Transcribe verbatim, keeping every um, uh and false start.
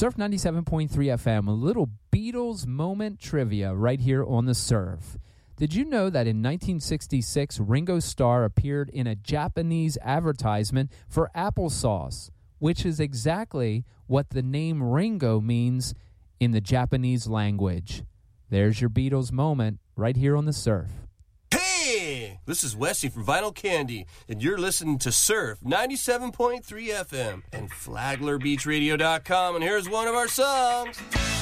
Surf ninety-seven point three F M, a little Beatles moment trivia right here on the Surf. Did you know that in nineteen sixty-six, Ringo Starr appeared in a Japanese advertisement for applesauce, which is exactly what the name Ringo means in the Japanese language? There's your Beatles moment right here on the Surf. Hey, this is Wesley from Vinyl Candy, and you're listening to Surf ninety-seven point three F M and Flagler Beach Radio dot com, and here's one of our songs.